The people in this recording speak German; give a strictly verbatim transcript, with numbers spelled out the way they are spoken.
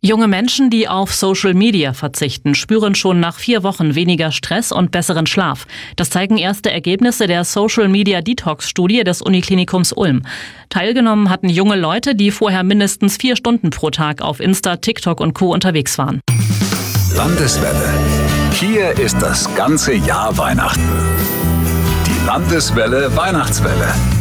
Junge Menschen, die auf Social Media verzichten, spüren schon nach vier Wochen weniger Stress und besseren Schlaf. Das zeigen erste Ergebnisse der Social Media Detox Studie des Uniklinikums Ulm. Teilgenommen hatten junge Leute, die vorher mindestens vier Stunden pro Tag auf Insta, TikTok und Co. unterwegs waren. Landeswelle. Hier ist das ganze Jahr Weihnachten. Die Landeswelle Weihnachtswelle.